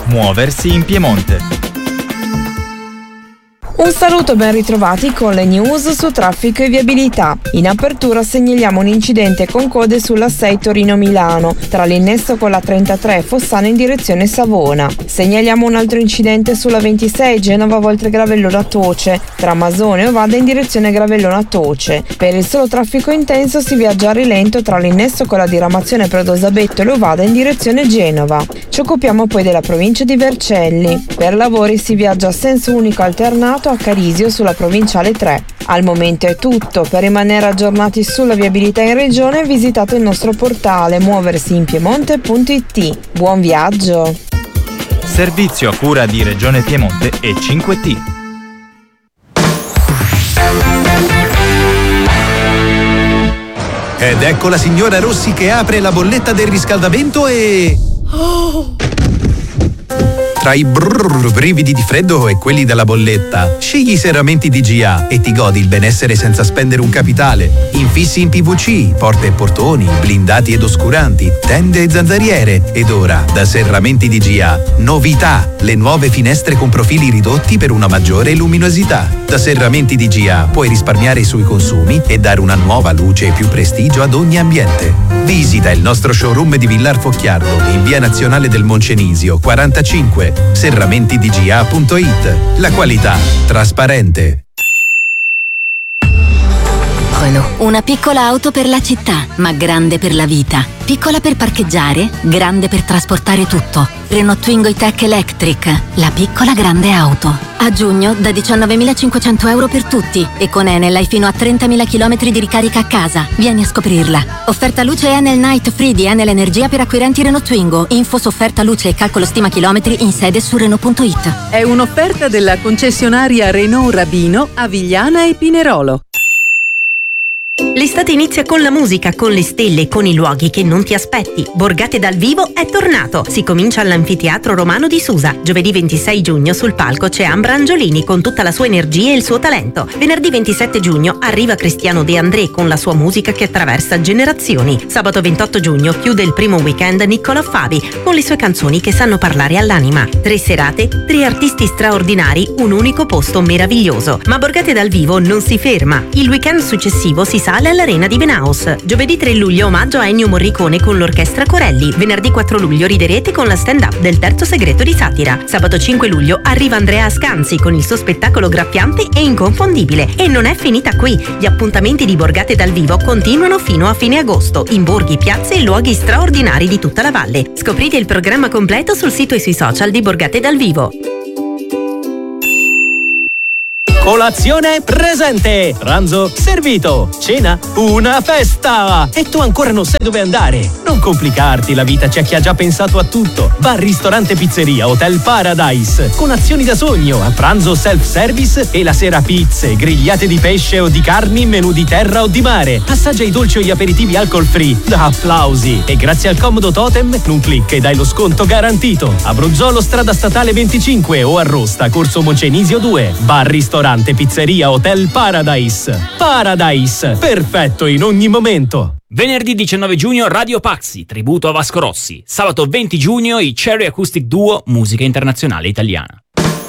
Muoversi in Piemonte. Un saluto, ben ritrovati con le news su traffico e viabilità. In apertura segnaliamo un incidente con code sulla 6 Torino-Milano, tra l'innesto con la 33 Fossano in direzione Savona. Segnaliamo un altro incidente sulla 26 Genova-Voltregravellona-Toce, tra Masone e Ovada in direzione Gravellona-Toce. Per il solo traffico intenso si viaggia a rilento tra l'innesto con la diramazione Prodosabetto e Ovada in direzione Genova. Ci occupiamo poi della provincia di Vercelli. Per lavori si viaggia a senso unico alternato a Carisio sulla provinciale 3. Al momento è tutto. Per rimanere aggiornati sulla viabilità in regione visitate il nostro portale muoversiinpiemonte.it. Buon viaggio! Servizio a cura di Regione Piemonte e 5T. Ed ecco la signora Rossi che apre la bolletta del riscaldamento e... Tra i brividi di freddo e quelli della bolletta, scegli i serramenti DGA e ti godi il benessere senza spendere un capitale. Infissi in PVC, porte e portoni, blindati ed oscuranti, tende e zanzariere. Ed ora, da Serramenti DGA, novità! Le nuove finestre con profili ridotti per una maggiore luminosità. Da Serramenti DGA puoi risparmiare sui consumi e dare una nuova luce e più prestigio ad ogni ambiente. Visita il nostro showroom di Villar Focchiardo in via Nazionale del Moncenisio 45. serramentidga.it. La qualità trasparente. Renault, una piccola auto per la città, ma grande per la vita. Piccola per parcheggiare, grande per trasportare tutto. Renault Twingo E-Tech Electric, la piccola grande auto. A giugno da 19.500 euro per tutti e con Enel hai fino a 30.000 km di ricarica a casa. Vieni a scoprirla. Offerta luce Enel Night Free di Enel Energia per acquirenti Renault Twingo. Info su offerta luce e calcolo stima chilometri in sede su Renault.it. È un'offerta della concessionaria Renault Rabino a Vigliana e Pinerolo. L'estate inizia con la musica, con le stelle e con i luoghi che non ti aspetti. Borgate dal vivo è tornato. Si comincia all'Anfiteatro Romano di Susa. Giovedì 26 giugno sul palco c'è Ambra Angiolini con tutta la sua energia e il suo talento. Venerdì 27 giugno arriva Cristiano De André con la sua musica che attraversa generazioni. Sabato 28 giugno chiude il primo weekend Niccolò Fabi con le sue canzoni che sanno parlare all'anima. 3 serate, 3 artisti straordinari, un unico posto meraviglioso. Ma Borgate dal vivo non si ferma. Il weekend successivo si sale all'Arena di Benaus. Giovedì 3 luglio omaggio a Ennio Morricone con l'Orchestra Corelli. Venerdì 4 luglio riderete con la stand-up del Terzo Segreto di Satira. Sabato 5 luglio arriva Andrea Ascanzi con il suo spettacolo graffiante e inconfondibile. E non è finita qui. Gli appuntamenti di Borgate dal vivo continuano fino a fine agosto in borghi, piazze e luoghi straordinari di tutta la valle. Scoprite il programma completo sul sito e sui social di Borgate dal vivo. Colazione presente, pranzo servito, cena una festa e tu ancora non sai dove andare. Non complicarti la vita, c'è chi ha già pensato a tutto. Bar, ristorante, pizzeria, Hotel Paradise con azioni da sogno, a pranzo self-service e la sera pizze, grigliate di pesce o di carni, menù di terra o di mare. Assaggia i dolci o gli aperitivi alcol free da applausi e grazie al comodo totem un click e dai lo sconto garantito. A Bruzzolo strada statale 25 o a Rosta corso Moncenisio 2. Bar, ristorante, pizzeria, Hotel Paradise. Paradise, perfetto in ogni momento. Venerdì 19 giugno Radio Paxi, tributo a Vasco Rossi. Sabato 20 giugno i Cherry Acoustic Duo, musica internazionale italiana.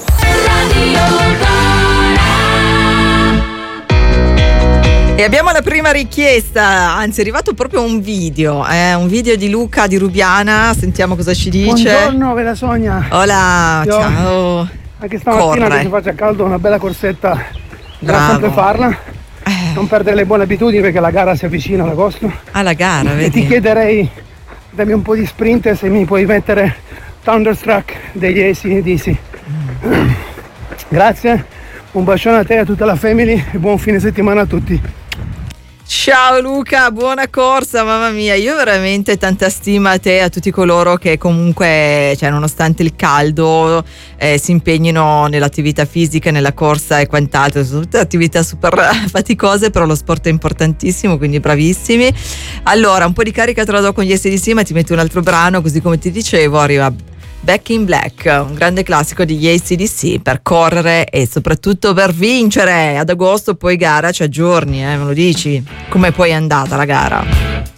E abbiamo la prima richiesta, anzi è arrivato proprio un video di Luca di Rubiana, sentiamo cosa ci dice. Buongiorno, Vera Sonia. Hola, ciao. Anche stamattina che si faccia caldo, una bella corsetta, bisogna sempre farla. Non perdere le buone abitudini perché la gara si avvicina ad agosto. La gara, vedi? E ti chiederei, dammi un po' di sprint, se mi puoi mettere Thunderstruck degli AC/DC. Grazie, un bacione a te e a tutta la family e buon fine settimana a tutti. Ciao Luca, buona corsa, mamma mia, io veramente tanta stima a te e a tutti coloro che comunque, nonostante il caldo, si impegnino nell'attività fisica, nella corsa e quant'altro. Sono tutte attività super faticose, però lo sport è importantissimo, quindi bravissimi. Allora, un po' di carica te la do con gli AC/DC, ma ti metto un altro brano, così come ti dicevo, arriva Back in Black, un grande classico degli AC/DC per correre e soprattutto per vincere. Ad agosto poi gara, c'è giorni, me lo dici? Come poi è andata la gara?